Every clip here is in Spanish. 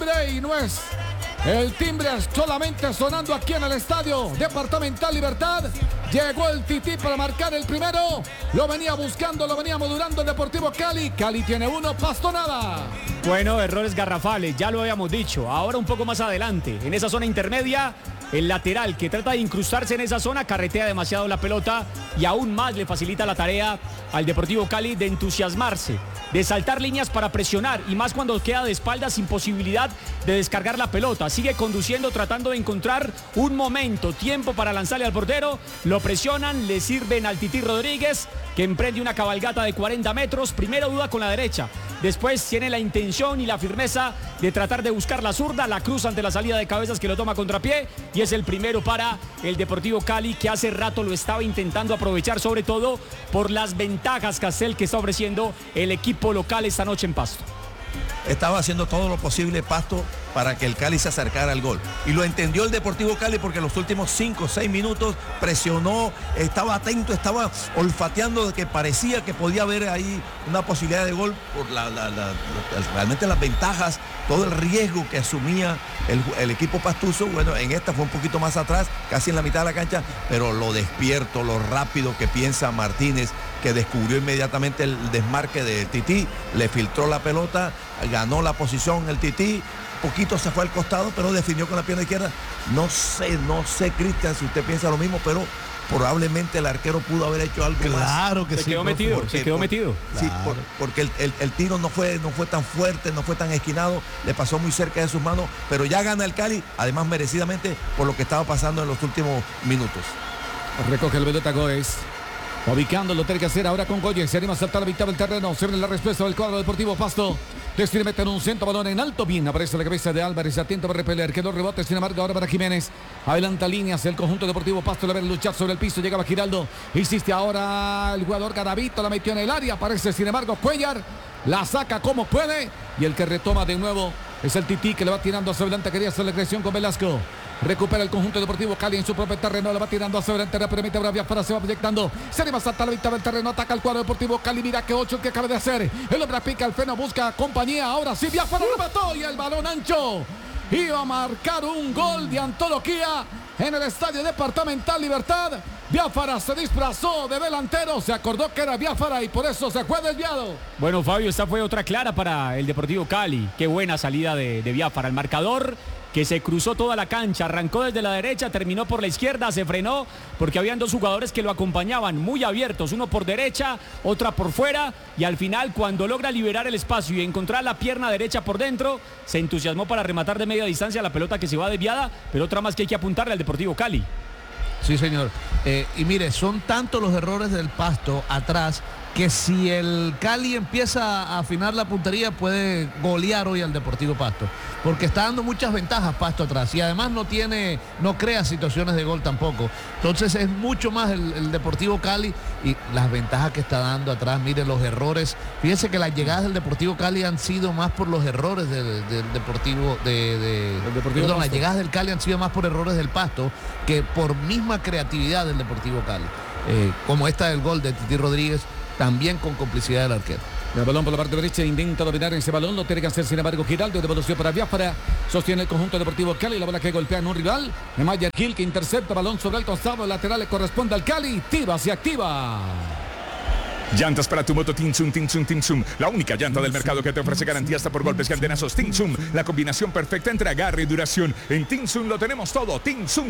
timbre y no es el timbre solamente sonando aquí en el Estadio Departamental Libertad. Llegó el Tití para marcar el primero. Lo venía buscando, lo venía modulando el Deportivo Cali. Cali tiene uno, Pasto nada. Bueno, errores garrafales, ya lo habíamos dicho. Ahora un poco más adelante, en esa zona intermedia, el lateral que trata de incrustarse en esa zona carretea demasiado la pelota y aún más le facilita la tarea al Deportivo Cali de entusiasmarse, de saltar líneas para presionar y más cuando queda de espaldas sin posibilidad de descargar la pelota. Sigue conduciendo tratando de encontrar un momento, tiempo para lanzarle al portero. Lo presionan, le sirven al Tití Rodríguez que emprende una cabalgata de 40 metros. Primero duda con la derecha, después tiene la intención y la firmeza de tratar de buscar la zurda, la cruz ante la salida de cabezas que lo toma contrapié y es el primero para el Deportivo Cali que hace rato lo estaba intentando aprovechar, sobre todo por las ventajas, Castel, que está ofreciendo el equipo local esta noche en Pasto. Estaba haciendo todo lo posible Pasto para que el Cali se acercara al gol. Y lo entendió el Deportivo Cali porque en los últimos 5 o 6 minutos presionó, estaba atento, estaba olfateando, que parecía que podía haber ahí una posibilidad de gol por realmente las ventajas, todo el riesgo que asumía el equipo pastuso. Bueno, en esta fue un poquito más atrás, casi en la mitad de la cancha, pero lo despierto, lo rápido que piensa Martínez, que descubrió inmediatamente el desmarque de Tití, le filtró la pelota, ganó la posición el Tití, poquito se fue al costado, pero definió con la pierna izquierda. No sé, Cristian, si usted piensa lo mismo, pero probablemente el arquero pudo haber hecho algo más. Claro que sí. Se quedó metido. Sí, porque el tiro no fue tan fuerte, no fue tan esquinado, le pasó muy cerca de sus manos, pero ya gana el Cali, además merecidamente por lo que estaba pasando en los últimos minutos. Recoge el pelota Goes. Ubicando, lo tiene que hacer ahora con Goyes. Se anima a saltar la mitad del terreno. Se ve la respuesta del cuadro Deportivo Pasto. Decide meter un centro, balón en alto. Bien, aparece la cabeza de Álvarez. Atento para repeler. Quedó rebote, sin embargo, ahora para Jiménez. Adelanta líneas. El conjunto Deportivo Pasto le ve luchar sobre el piso. Llegaba Giraldo. Insiste ahora el jugador Garavito. La metió en el área. Aparece, sin embargo, Cuellar. La saca como puede. Y el que retoma de nuevo es el Tití, que le va tirando hacia adelante. Quería hacer la agresión con Velasco. Recupera el conjunto Deportivo Cali en su propio terreno. Le va tirando hacia adelante. Rápidamente ahora Biafara se va proyectando. Se anima a saltar la mitad del terreno. Ataca el cuadro Deportivo Cali. Mira que 8 el que acaba de hacer. El hombre pica el freno. Busca compañía. Ahora sí Biafara remató. Y el balón ancho. Iba a marcar un gol de antología en el Estadio Departamental Libertad. Biafara se disfrazó de delantero. Se acordó que era Biafara y por eso se fue desviado. Bueno, Fabio, esta fue otra clara para el Deportivo Cali. Qué buena salida de Biafara. El marcador que se cruzó toda la cancha, arrancó desde la derecha, terminó por la izquierda, se frenó porque habían dos jugadores que lo acompañaban muy abiertos, uno por derecha, otra por fuera, y al final cuando logra liberar el espacio y encontrar la pierna derecha por dentro, se entusiasmó para rematar de media distancia la pelota que se va desviada, pero otra más que hay que apuntarle al Deportivo Cali. Sí, señor. Y mire, son tantos los errores del Pasto atrás que si el Cali empieza a afinar la puntería puede golear hoy al Deportivo Pasto, porque está dando muchas ventajas Pasto atrás y además no crea situaciones de gol tampoco. Entonces es mucho más el Deportivo Cali y las ventajas que está dando atrás. Mire los errores. Fíjense que las llegadas del Deportivo Cali han sido más por los errores del Deportivo perdón, las llegadas del Cali han sido más por errores del Pasto que por misma creatividad del Deportivo Cali. Como esta del gol de Tití Rodríguez, también con complicidad del arquero. El balón por la parte derecha, intenta dominar ese balón, lo tiene que hacer sin embargo Giraldo, devolución para Biafara, sostiene el conjunto Deportivo Cali, la bola que golpea en un rival, Mayer Gil que intercepta, balón sobre el costado lateral, le corresponde al Cali, Tiva se activa. Llantas para tu moto Tinsum, la única llanta del mercado que te ofrece garantía hasta por golpes y antenazos. Tinsum, la combinación perfecta entre agarre y duración. En Tinsum lo tenemos todo. Tinsum.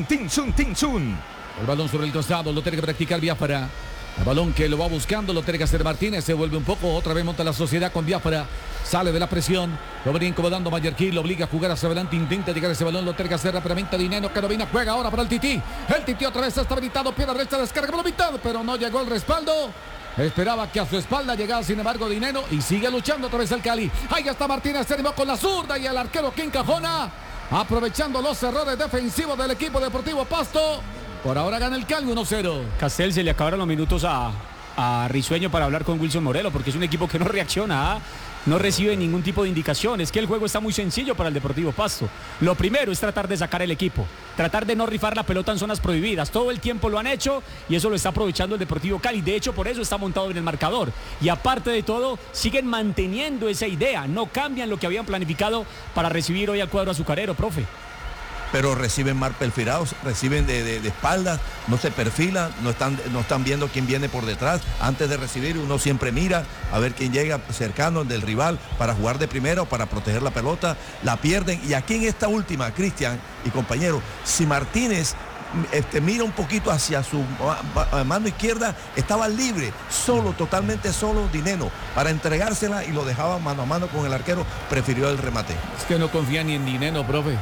El balón sobre el costado, lo tiene que practicar Biafara. El balón que lo va buscando, lo tiene que hacer Martínez, se vuelve un poco, otra vez monta la sociedad con Biafara, sale de la presión, lo venía incomodando Mayerquí, lo obliga a jugar hacia adelante, intenta llegar a ese balón, lo tiene que hacer rápidamente Dineno, Carolina juega ahora para el Tití otra vez está habilitado, pierna derecha, descarga por la mitad, pero no llegó el respaldo. Esperaba que a su espalda llegara sin embargo Dineno y sigue luchando otra vez el Cali. Ahí está Martínez, se animó con la zurda y el arquero que encajona, aprovechando los errores defensivos del equipo Deportivo Pasto. Por ahora gana el Cali 1-0. Castel, se le acabaron los minutos a Risueño para hablar con Wilson Morelo, porque es un equipo que no reacciona. no recibe ningún tipo de indicación. Es que el juego está muy sencillo para el Deportivo Pasto. Lo primero es tratar de sacar el equipo, tratar de no rifar la pelota en zonas prohibidas. Todo el tiempo lo han hecho y eso lo está aprovechando el Deportivo Cali. De hecho, por eso está montado en el marcador. Y aparte de todo, siguen manteniendo esa idea. No cambian lo que habían planificado para recibir hoy al cuadro azucarero, profe. Pero reciben mal perfilados, reciben de espaldas, no se perfilan, no están viendo quién viene por detrás. Antes de recibir, uno siempre mira a ver quién llega cercano del rival para jugar de primera o para proteger la pelota. La pierden. Y aquí en esta última, Cristian y compañero, si Martínez mira un poquito hacia su mano izquierda, estaba libre, solo, totalmente solo Dineno, para entregársela y lo dejaba mano a mano con el arquero, prefirió el remate. Es que no confía ni en Dineno, profe.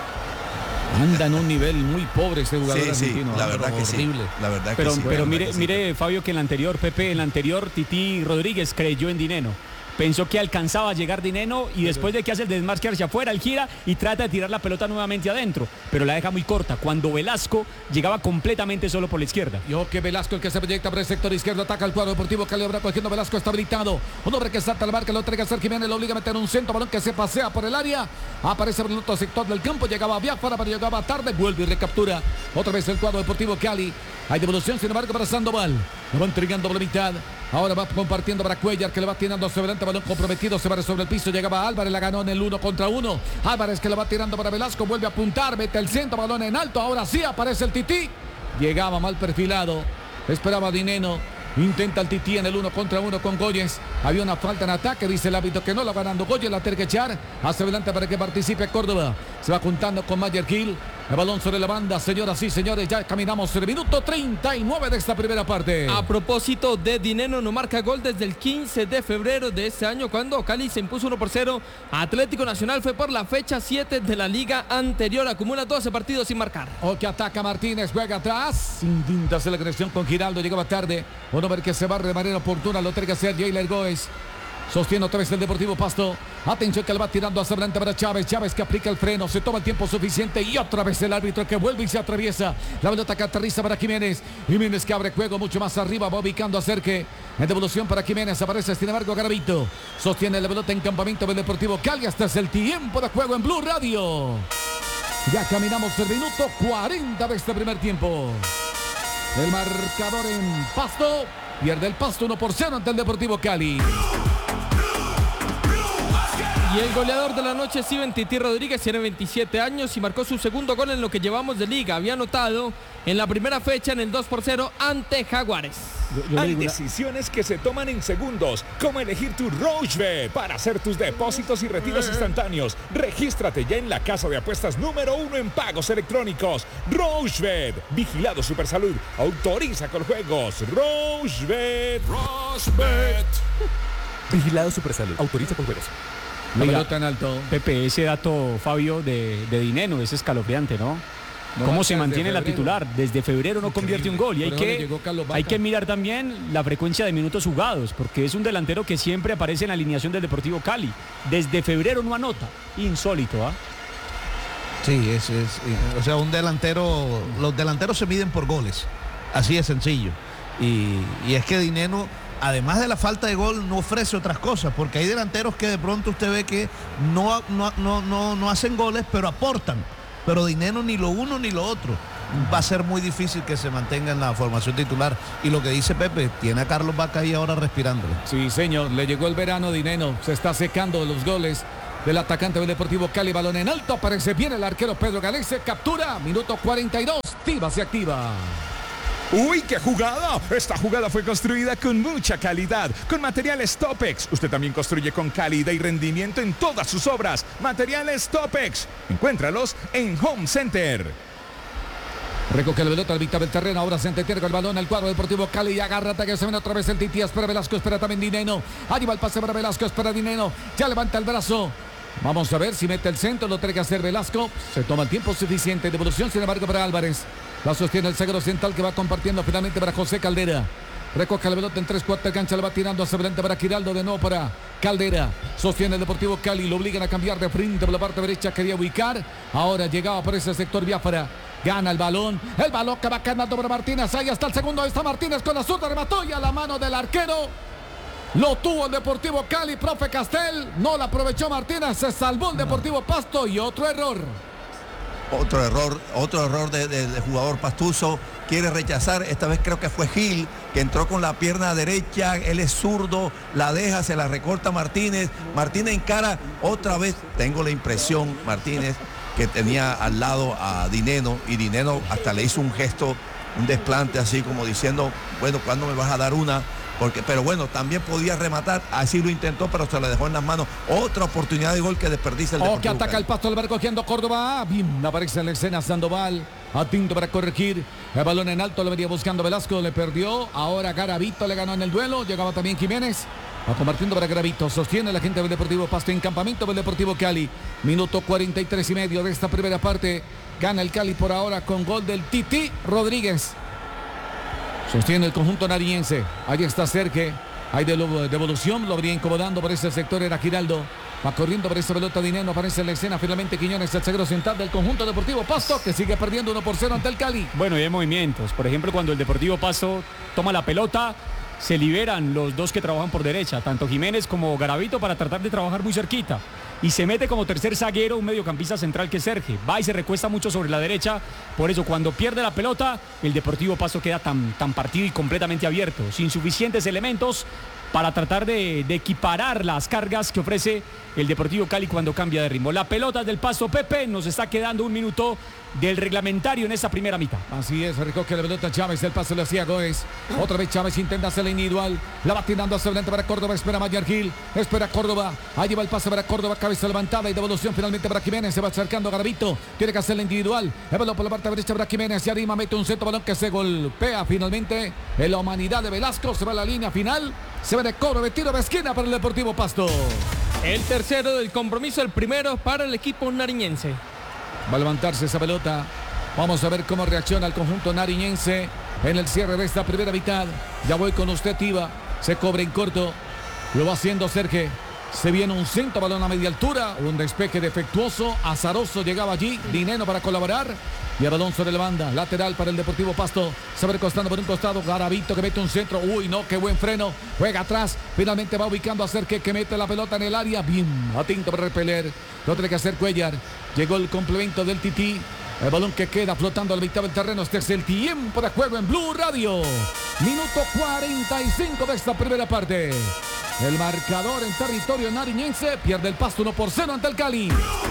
Anda en un nivel muy pobre ese jugador argentino. Sí, la verdad que horrible. Sí. La verdad pero, que sí. Pero mire, Fabio, que en el anterior Titi Rodríguez creyó en Dineno. Pensó que alcanzaba a llegar Dineno y después de que hace el desmarque hacia afuera, él gira y trata de tirar la pelota nuevamente adentro, pero la deja muy corta. Cuando Velasco llegaba completamente solo por la izquierda. Y ojo que Velasco, el que se proyecta por el sector izquierdo, ataca al cuadro Deportivo Cali. Ahora cogiendo Velasco, está habilitado. Un hombre que salta al marca, lo entrega a Ser Jiménez, lo obliga a meter un centro, balón que se pasea por el área. Aparece por el otro sector del campo, llegaba Biafara, pero llegaba tarde, vuelve y recaptura. Otra vez el cuadro Deportivo Cali. Hay devolución, sin embargo, para Sandoval. Lo va entregando por la mitad. Ahora va compartiendo para Cuellar, que le va tirando sobre adelante, balón comprometido, se va sobre el piso, llegaba Álvarez, la ganó en el 1 contra 1. Álvarez que le va tirando para Velasco, vuelve a apuntar, mete el centro, balón en alto, ahora sí aparece el Tití. Llegaba mal perfilado, esperaba Dineno, intenta el Tití en el 1 contra 1 con Goyes. Había una falta en ataque, dice el árbitro que no, la ganando Goyes, la tiene que echar hacia adelante para que participe Córdoba. Se va juntando con Mayer Gil. El balón sobre la banda, señoras y señores, ya caminamos el minuto 39 de esta primera parte. A propósito de Dineno, no marca gol desde el 15 de febrero de este año, cuando Cali se impuso 1-0. Atlético Nacional fue por la fecha 7 de la liga anterior, acumula 12 partidos sin marcar. O que ataca Martínez, juega atrás, intenta hacer la conexión con Giraldo, llegaba tarde. Un hombre que se barre de manera oportuna, lo tiene que hacer Jailer Goes. Sostiene otra vez el Deportivo Pasto. Atención que le va tirando hacia adelante para Chávez. Chávez que aplica el freno. Se toma el tiempo suficiente. Y otra vez el árbitro que vuelve y se atraviesa. La pelota que aterriza para Jiménez. Jiménez que abre juego mucho más arriba. Va ubicando a Cerque. En devolución para Jiménez. Aparece sin embargo Garavito. Sostiene la pelota en campamento del Deportivo Cali. Hasta es el tiempo de juego en Blue Radio. Ya caminamos el minuto 40 de este primer tiempo. El marcador en Pasto. Pierde el Pasto 1-0 ante el Deportivo Cali. Y el goleador de la noche es Steven Tití Rodríguez, tiene 27 años y marcó su segundo gol en lo que llevamos de liga. Había anotado en la primera fecha en el 2-0 ante Jaguares. Hay decisiones que se toman en segundos, como elegir tu Rochebet para hacer tus depósitos y retiros instantáneos. Regístrate ya en la casa de apuestas número 1 en pagos electrónicos. Rochebet, vigilado Supersalud, autoriza con juegos. Rochebet. Vigilado Supersalud, autoriza con juegos. La pelota en alto. Pepe, ese dato, Fabio, de Dineno es escalofriante, ¿no? ¿Cómo se mantiene la titular? Desde febrero no convierte un gol. Y hay que mirar también la frecuencia de minutos jugados, porque es un delantero que siempre aparece en la alineación del Deportivo Cali. Desde febrero no anota. Insólito, ¿ah? Sí, o sea, un delantero, los delanteros se miden por goles. Así de sencillo. Y es que Dineno, además de la falta de gol, no ofrece otras cosas, porque hay delanteros que de pronto usted ve que no hacen goles, pero aportan. Pero Dineno ni lo uno ni lo otro. Va a ser muy difícil que se mantenga en la formación titular. Y lo que dice Pepe, tiene a Carlos Vaca ahí ahora respirándole. Sí, señor, le llegó el verano Dineno, se está secando los goles del atacante del Deportivo Cali. Balón en alto, aparece bien el arquero Pedro Galese, captura, minuto 42, Tiva se activa. ¡Uy, qué jugada! Esta jugada fue construida con mucha calidad, con materiales Topex. Usted también construye con calidad y rendimiento en todas sus obras. Materiales Topex. Encuéntralos en Home Center. Recoge la pelota al mitad del terreno, ahora se entretiene con el balón al cuadro Deportivo Cali y agarra que se viene otra vez el Tití, espera Velasco, espera también Dineno. Allí va el pase para Velasco, espera Dineno, ya levanta el brazo. Vamos a ver si mete el centro, lo tiene que hacer Velasco. Se toma el tiempo suficiente. Devolución, sin embargo, para Álvarez. La sostiene el zaguero central que va compartiendo finalmente para José Caldera. Recoge la pelota en 3/4 cancha, le va tirando hacia adelante para Giraldo, de nuevo para Caldera. Sostiene el Deportivo Cali, lo obligan a cambiar de frente por la parte derecha, quería ubicar. Ahora llegaba por ese sector Biafara. Gana el balón que va ganando para Martínez. Ahí está el segundo, ahí está Martínez con la zurda, remató y a la mano del arquero. Lo tuvo el Deportivo Cali, profe Castel. No la aprovechó Martínez. Se salvó el Deportivo Pasto y otro error. Otro error del jugador pastuso. Quiere rechazar, esta vez creo que fue Gil, que entró con la pierna derecha, él es zurdo, la deja, se la recorta Martínez. Martínez encara otra vez, tengo la impresión, Martínez, que tenía al lado a Dineno, y Dineno hasta le hizo un gesto, un desplante así como diciendo, bueno, ¿cuándo me vas a dar una? Pero bueno, también podía rematar, así lo intentó, pero se le dejó en las manos. Otra oportunidad de gol que desperdicia el Deportivo que ataca Cali. el Pasto, el va cogiendo Córdoba. Bien, aparece en la escena Sandoval. Atinto para corregir. El balón en alto lo venía buscando Velasco, le perdió. Ahora Garavito le ganó en el duelo. Llegaba también Jiménez. Va compartiendo para Garavito. Sostiene la gente del Deportivo Pasto en campamento del Deportivo Cali. Minuto 43 y medio de esta primera parte. Gana el Cali por ahora con gol del Titi Rodríguez. Sostiene el conjunto nariñense. Ahí está Serge. Hay devolución. Lo venía incomodando por ese sector. Era Giraldo. Va corriendo por esa pelota Dineno. Aparece en la escena finalmente Quiñones, el zaguero central del conjunto Deportivo Pasto, que sigue perdiendo 1-0 ante el Cali. Bueno, y hay movimientos. Por ejemplo, cuando el Deportivo Pasto toma la pelota, se liberan los dos que trabajan por derecha, tanto Jiménez como Garavito, para tratar de trabajar muy cerquita. Y se mete como tercer zaguero un mediocampista central que es Sergio. Va y se recuesta mucho sobre la derecha. Por eso, cuando pierde la pelota, el Deportivo Pasto queda tan partido y completamente abierto, sin suficientes elementos para tratar de equiparar las cargas que ofrece el Deportivo Cali cuando cambia de ritmo. La pelota del Pasto, Pepe, nos está quedando un minuto del reglamentario en esta primera mitad. Así es, recoge la pelota Chávez, el pase lo hacía Goes. Otra vez Chávez intenta hacerla individual. La va tirando hacia adelante para Córdoba, espera Mayer Gil, espera Córdoba. Ahí lleva el pase para Córdoba, cabeza levantada y devolución finalmente para Jiménez. Se va acercando Garavito, tiene que hacerla individual. El balón por la parte derecha para Jiménez y arriba mete un centro, balón que se golpea finalmente en la humanidad de Velasco. Se va a la línea final, se va de cobro de tiro de esquina para el Deportivo Pasto. El tercero del compromiso, el primero para el equipo nariñense. Va a levantarse esa pelota. Vamos a ver cómo reacciona el conjunto nariñense en el cierre de esta primera mitad. Ya voy con usted, Tiva. Se cobra en corto. Lo va haciendo Sergio. Se viene un centro, balón a media altura. Un despeje defectuoso. Azaroso llegaba allí. Dineno para colaborar. Y el balón sobre la banda. Lateral para el Deportivo Pasto. Se va recostando por un costado. Garavito que mete un centro. Uy, no, qué buen freno. Juega atrás. Finalmente va ubicando a Sergio que mete la pelota en el área. Bien, atento para repeler. Lo tiene que hacer Cuellar. Llegó el complemento del Tití. El balón que queda flotando a la mitad del terreno. Este es el tiempo de juego en Blue Radio. Minuto 45 de esta primera parte. El marcador en territorio nariñense. Pierde el Pasto 1-0 ante el Cali.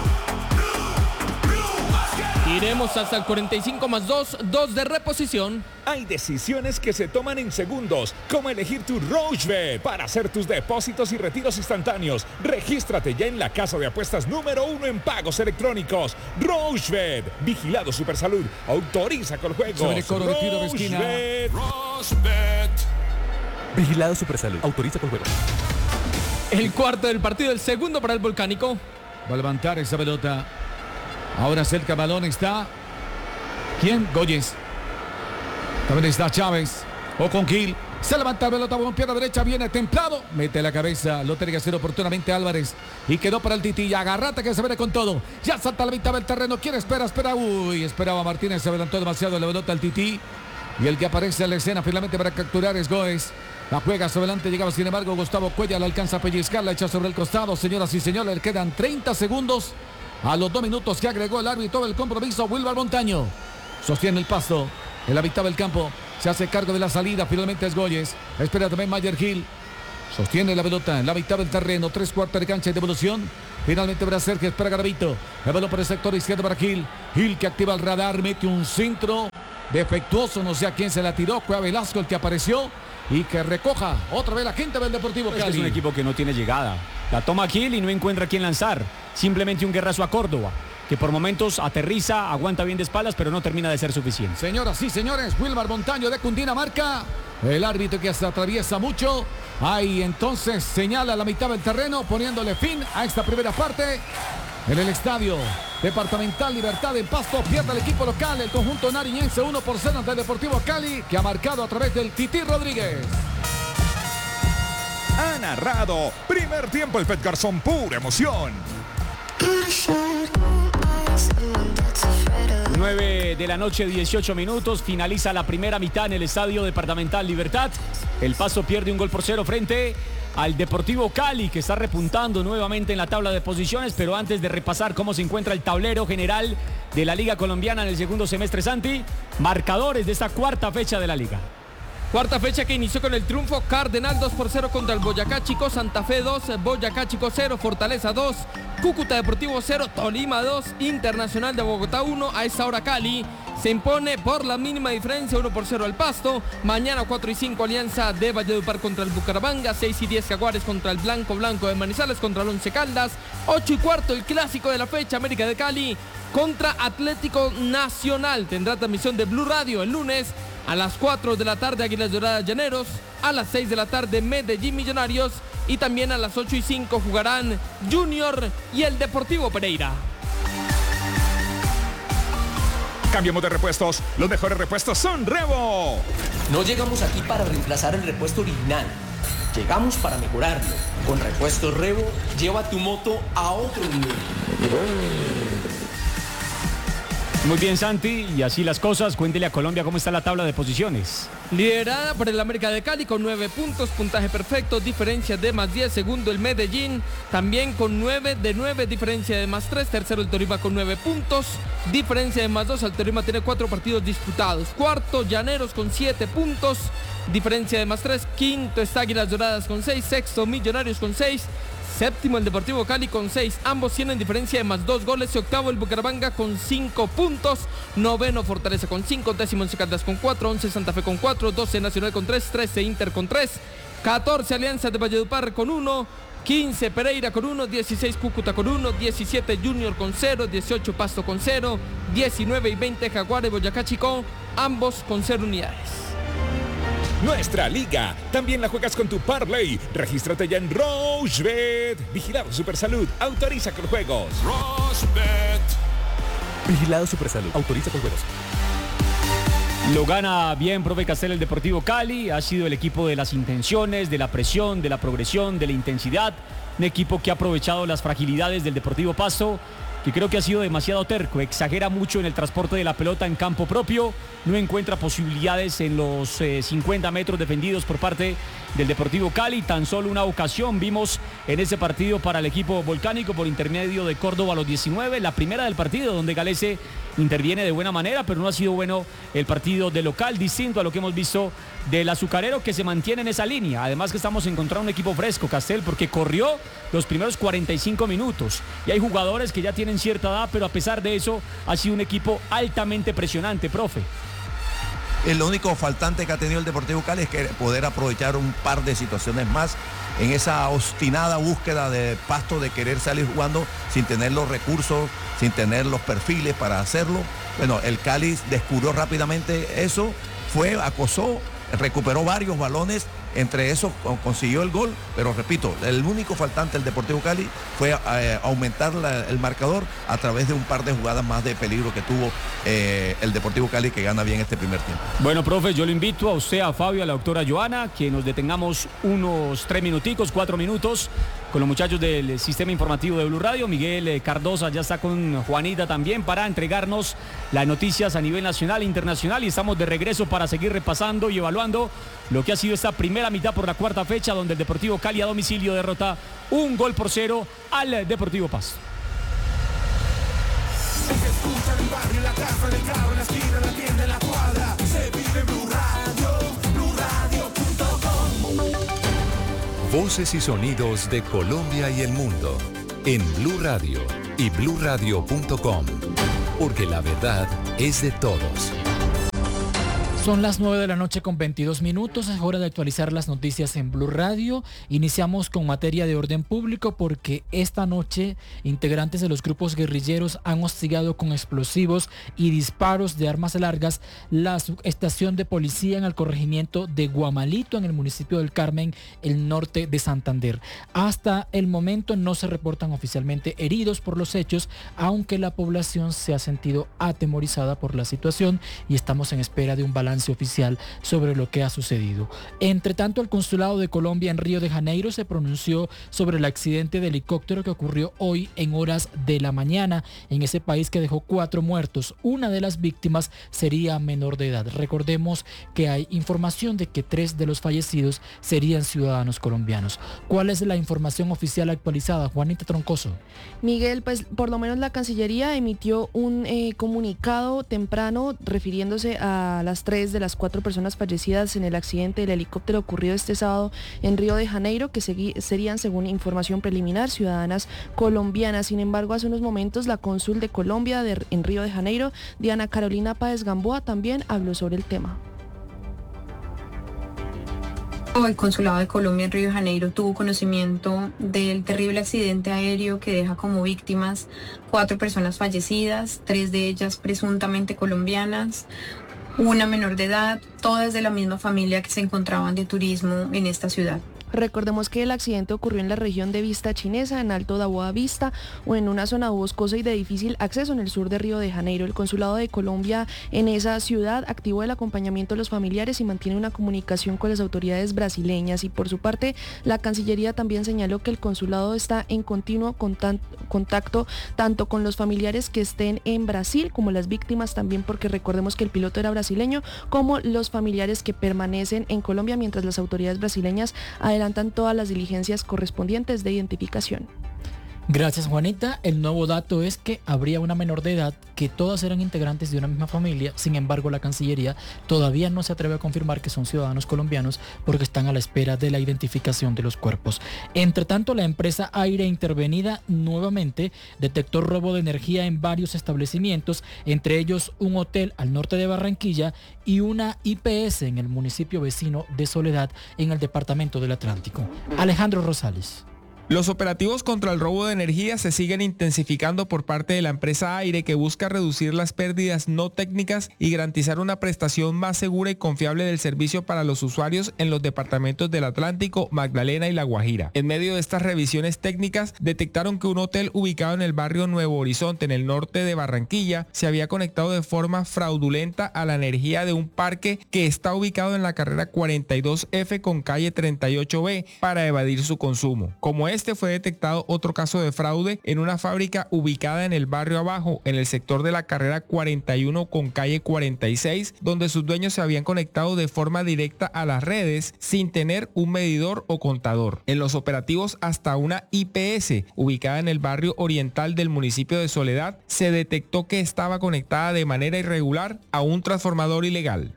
Iremos hasta el 45 más 2 de reposición. Hay decisiones que se toman en segundos, como elegir tu RocheBet para hacer tus depósitos y retiros instantáneos. Regístrate ya en la casa de apuestas número 1 en pagos electrónicos. RocheBet, vigilado Supersalud, autoriza con juegos. Sobre coro de tiro de esquina. RocheBet. Vigilado Supersalud. Autoriza con juegos. El cuarto del partido, el segundo para el Volcánico. Va a levantar esa pelota. Ahora cerca el balón está. ¿Quién? Goyes. También está Chávez. O con Gil. Se levanta la pelota con pierna derecha. Viene templado. Mete la cabeza. Lo tiene que hacer oportunamente Álvarez. Y quedó para el Tití. Agarrate que se viene con todo. Ya salta a la mitad del terreno. ¿Quién espera? Uy, esperaba Martínez. Se adelantó demasiado la pelota al Tití. Y el que aparece en la escena finalmente para capturar es Goes. La juega sobre adelante. Llegaba sin embargo Gustavo Cuellar. La alcanza a pellizcar. La echa sobre el costado. Señoras y señores, le quedan 30 segundos. A los 2 minutos que agregó el árbitro del compromiso, Wilmar Montaño. Sostiene el Pasto en la mitad del campo. Se hace cargo de la salida. Finalmente es Goyes. Espera también Mayer Gil. Sostiene la pelota en la mitad del terreno. 3/4 de cancha de devolución. Finalmente para Sergio. Espera Garavito. El balón por el sector izquierdo para Gil. Gil que activa el radar. Mete un centro defectuoso. No sé a quién se la tiró. Fue a Velasco el que apareció. Y que recoja otra vez la gente del Deportivo Cali. Es un equipo que no tiene llegada. La toma Gil y no encuentra a quién lanzar. Simplemente un guerrazo a Córdoba, que por momentos aterriza, aguanta bien de espaldas, pero no termina de ser suficiente. Señoras y señores, Wilmar Montaño de Cundinamarca. El árbitro que se atraviesa mucho. Ahí entonces señala la mitad del terreno, poniéndole fin a esta primera parte. En el estadio departamental Libertad en Pasto pierde el equipo local, el conjunto nariñense 1-0 ante el Deportivo Cali, que ha marcado a través del Tití Rodríguez. Ha narrado primer tiempo el Pet Garzón, pura emoción. 9 de la noche, 18 minutos. Finaliza la primera mitad en el estadio departamental Libertad. El Pasto pierde 1-0 frente al Deportivo Cali, que está repuntando nuevamente en la tabla de posiciones. Pero antes de repasar cómo se encuentra el tablero general de la Liga Colombiana en el segundo semestre, Santi, marcadores de esta cuarta fecha de la Liga. Cuarta fecha que inició con el triunfo: Cardenal 2-0 contra el Boyacá Chico, Santa Fe 2, Boyacá Chico 0, Fortaleza 2, Cúcuta Deportivo 0, Tolima 2, Internacional de Bogotá 1. A esa hora Cali se impone por la mínima diferencia 1-0 al Pasto. Mañana 4 y 5 Alianza de Valledupar contra el Bucaramanga, 6 y 10 Jaguares contra el Blanco de Manizales contra el Once Caldas, 8 y cuarto el clásico de la fecha, América de Cali contra Atlético Nacional. Tendrá transmisión de Blue Radio el lunes a las 4 de la tarde Águilas Doradas Llaneros, a las 6 de la tarde Medellín Millonarios y también a las 8 y 5 jugarán Junior y el Deportivo Pereira. Cambiemos de repuestos. Los mejores repuestos son Revo. No llegamos aquí para reemplazar el repuesto original. Llegamos para mejorarlo. Con Repuestos Revo, lleva tu moto a otro nivel. Muy bien, Santi, y así las cosas. Cuéntele a Colombia cómo está la tabla de posiciones. Liderada por el América de Cali con 9 puntos, puntaje perfecto, diferencia de +10. Segundo el Medellín, también con 9 de 9, diferencia de +3. Tercero el Tolima con 9 puntos, diferencia de +2. El Tolima tiene 4 partidos disputados. Cuarto Llaneros con 7 puntos, diferencia de +3. Quinto está Águilas Doradas con 6. Sexto Millonarios con 6. Séptimo el Deportivo Cali con 6, ambos tienen diferencia de +2 goles. Y octavo el Bucaramanga con 5 puntos. Noveno Fortaleza con 5, décimo Once Caldas con 4, 11 Santa Fe con 4, 12 Nacional con 3, 13 Inter con 3, 14 Alianza de Valledupar con 1, 15 Pereira con 1, 16 Cúcuta con 1, 17 Junior con 0, 18 Pasto con 0, 19 y 20 Jaguares Boyacá Chico, ambos con 0 unidades. Nuestra liga también la juegas con tu Parlay. Regístrate ya en Rochebet. Vigilado Supersalud. Autoriza con juegos. Rochebet. Vigilado Supersalud. Autoriza con juegos. Lo gana bien, profe Castel, el Deportivo Cali. Ha sido el equipo de las intenciones, de la presión, de la progresión, de la intensidad. Un equipo que ha aprovechado las fragilidades del Deportivo Pasto, que creo que ha sido demasiado terco, exagera mucho en el transporte de la pelota en campo propio, no encuentra posibilidades en los 50 metros defendidos por parte del Deportivo Cali. Tan solo una ocasión vimos en ese partido para el equipo volcánico por intermedio de Córdoba a los 19, la primera del partido donde Galese interviene de buena manera, pero no ha sido bueno el partido de local, distinto a lo que hemos visto del Azucarero, que se mantiene en esa línea. Además que estamos encontrando un equipo fresco, Castel, porque corrió los primeros 45 minutos y hay jugadores que ya tienen cierta edad, pero a pesar de eso ha sido un equipo altamente presionante, profe. El único faltante que ha tenido el Deportivo Cali es que poder aprovechar un par de situaciones más en esa obstinada búsqueda de Pasto de querer salir jugando sin tener los recursos, sin tener los perfiles para hacerlo. Bueno, el Cali descubrió rápidamente eso, acosó, recuperó varios balones, entre esos consiguió el gol, pero repito, el único faltante del Deportivo Cali fue aumentar el marcador a través de un par de jugadas más de peligro que tuvo el Deportivo Cali, que gana bien este primer tiempo. Bueno, profe, yo le invito a usted, a Fabio, a la doctora Joana, que nos detengamos unos 4 minutos con los muchachos del sistema informativo de Blue Radio. Miguel Cardosa ya está con Juanita también para entregarnos las noticias a nivel nacional e internacional, y estamos de regreso para seguir repasando y evaluando lo que ha sido esta primera mitad por la cuarta fecha, donde el Deportivo Cali a domicilio derrota 1-0 al Deportivo Pasto. Se escucha en el barrio, en la casa, en el carro, en la esquina, en la tienda, en la cuadra. Se vive en Blue Radio, BlueRadio.com. Voces y sonidos de Colombia y el mundo en Blue Radio y BlueRadio.com, porque la verdad es de todos. Son las 9 de la noche con 22 minutos, es hora de actualizar las noticias en Blue Radio. Iniciamos con materia de orden público porque esta noche integrantes de los grupos guerrilleros han hostigado con explosivos y disparos de armas largas la estación de policía en el corregimiento de Guamalito, en el municipio del Carmen, el norte de Santander. Hasta el momento no se reportan oficialmente heridos por los hechos, aunque la población se ha sentido atemorizada por la situación y estamos en espera de un balance balance oficial sobre lo que ha sucedido. Entre tanto, el Consulado de Colombia en Río de Janeiro se pronunció sobre el accidente de helicóptero que ocurrió hoy en horas de la mañana en ese país, que dejó 4 muertos. Una de las víctimas sería menor de edad. Recordemos que hay información de que 3 de los fallecidos serían ciudadanos colombianos. ¿Cuál es la información oficial actualizada, Juanita Troncoso? Miguel, pues por lo menos la Cancillería emitió un comunicado temprano refiriéndose a las 3 de las 4 personas fallecidas en el accidente del helicóptero ocurrido este sábado en Río de Janeiro, que serían, según información preliminar, ciudadanas colombianas. Sin embargo, hace unos momentos la cónsul de Colombia en Río de Janeiro, Diana Carolina Páez Gamboa, también habló sobre el tema. El Consulado de Colombia en Río de Janeiro tuvo conocimiento del terrible accidente aéreo que deja como víctimas 4 personas fallecidas, 3 de ellas presuntamente colombianas, una menor de edad, todas de la misma familia que se encontraban de turismo en esta ciudad. Recordemos que el accidente ocurrió en la región de Vista Chinesa, en Alto da Boa Vista, o en una zona boscosa y de difícil acceso en el sur de Río de Janeiro. El Consulado de Colombia en esa ciudad activó el acompañamiento a los familiares y mantiene una comunicación con las autoridades brasileñas. Y por su parte, la Cancillería también señaló que el consulado está en continuo contacto tanto con los familiares que estén en Brasil como las víctimas también, porque recordemos que el piloto era brasileño, como los familiares que permanecen en Colombia mientras las autoridades brasileñas adelantan todas las diligencias correspondientes de identificación. Gracias, Juanita. El nuevo dato es que habría una menor de edad, que todas eran integrantes de una misma familia. Sin embargo, la Cancillería todavía no se atreve a confirmar que son ciudadanos colombianos porque están a la espera de la identificación de los cuerpos. Entre tanto, la empresa Aire intervenida nuevamente detectó robo de energía en varios establecimientos, entre ellos un hotel al norte de Barranquilla y una IPS en el municipio vecino de Soledad, en el departamento del Atlántico. Alejandro Rosales. Los operativos contra el robo de energía se siguen intensificando por parte de la empresa Aire, que busca reducir las pérdidas no técnicas y garantizar una prestación más segura y confiable del servicio para los usuarios en los departamentos del Atlántico, Magdalena y La Guajira. En medio de estas revisiones técnicas, detectaron que un hotel ubicado en el barrio Nuevo Horizonte, en el norte de Barranquilla, se había conectado de forma fraudulenta a la energía de un parque que está ubicado en la carrera 42F con calle 38B para evadir su consumo. Como fue detectado otro caso de fraude en una fábrica ubicada en el barrio Abajo, en el sector de la carrera 41 con calle 46, donde sus dueños se habían conectado de forma directa a las redes sin tener un medidor o contador. En los operativos hasta una IPS ubicada en el barrio oriental del municipio de Soledad, se detectó que estaba conectada de manera irregular a un transformador ilegal.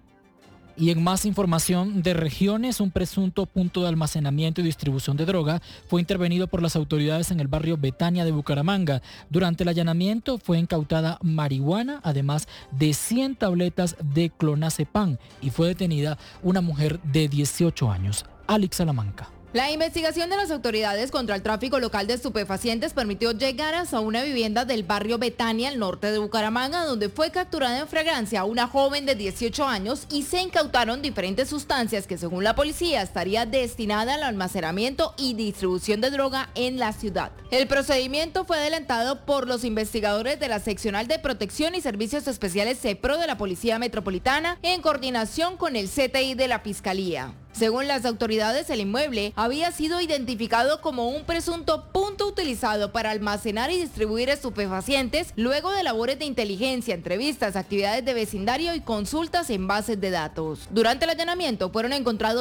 Y en más información de regiones, un presunto punto de almacenamiento y distribución de droga fue intervenido por las autoridades en el barrio Betania de Bucaramanga. Durante el allanamiento fue incautada marihuana, además de 100 tabletas de clonazepam, y fue detenida una mujer de 18 años. Alex Salamanca. La investigación de las autoridades contra el tráfico local de estupefacientes permitió llegar hasta una vivienda del barrio Betania, al norte de Bucaramanga, donde fue capturada en flagrancia una joven de 18 años y se incautaron diferentes sustancias que, según la policía, estaría destinada al almacenamiento y distribución de droga en la ciudad. El procedimiento fue adelantado por los investigadores de la Seccional de Protección y Servicios Especiales CEPRO de la Policía Metropolitana, en coordinación con el CTI de la Fiscalía. Según las autoridades, el inmueble había sido identificado como un presunto punto utilizado para almacenar y distribuir estupefacientes luego de labores de inteligencia, entrevistas, actividades de vecindario y consultas en bases de datos. Durante el allanamiento fueron encontrados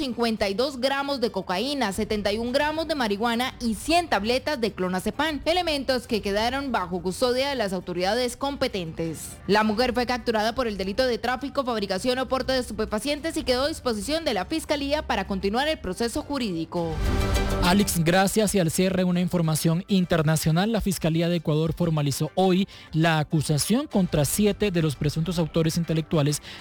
252 gramos de cocaína, 71 gramos de marihuana y 100 tabletas de clonazepam, elementos que quedaron bajo custodia de las autoridades competentes. La mujer fue capturada por el delito de tráfico, fabricación o porte de estupefacientes y quedó a disposición de la Fiscalía para continuar el proceso jurídico. Alex, gracias. Y al cierre, una información internacional. La Fiscalía de Ecuador formalizó hoy la acusación contra 7 de los presuntos autores intelectuales